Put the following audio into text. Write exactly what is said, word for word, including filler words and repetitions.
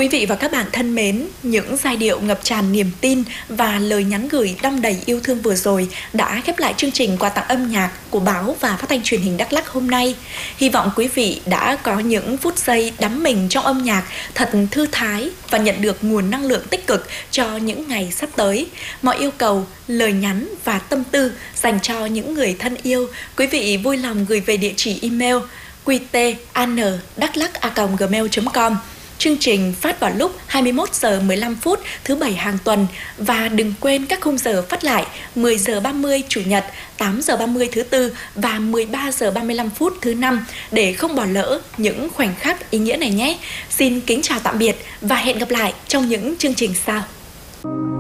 Quý vị và các bạn thân mến, những giai điệu ngập tràn niềm tin và lời nhắn gửi đong đầy yêu thương vừa rồi đã khép lại chương trình quà tặng âm nhạc của báo và phát thanh truyền hình Đắk Lắk hôm nay. Hy vọng quý vị đã có những phút giây đắm mình trong âm nhạc thật thư thái và nhận được nguồn năng lượng tích cực cho những ngày sắp tới. Mọi yêu cầu, lời nhắn và tâm tư dành cho những người thân yêu, quý vị vui lòng gửi về địa chỉ email q t a n daklak a còng gmail chấm com. Chương trình phát vào lúc hai mươi mốt giờ mười lăm phút thứ bảy hàng tuần và đừng quên các khung giờ phát lại mười giờ ba mươi chủ nhật, tám giờ ba mươi thứ tư và mười ba giờ ba mươi lăm phút thứ năm để không bỏ lỡ những khoảnh khắc ý nghĩa này nhé. Xin kính chào tạm biệt và hẹn gặp lại trong những chương trình sau.